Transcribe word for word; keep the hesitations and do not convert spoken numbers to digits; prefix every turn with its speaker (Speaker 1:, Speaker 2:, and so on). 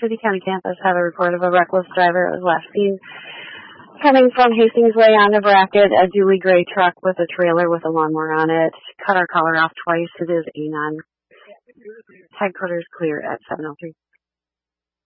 Speaker 1: City County Campus have a report of a reckless driver that was last seen coming from Hastings Way on the bracket, a Dewey gray truck with a trailer with a lawnmower on it. Cut our collar off twice. It is Anon. Headquarters clear at seven oh three.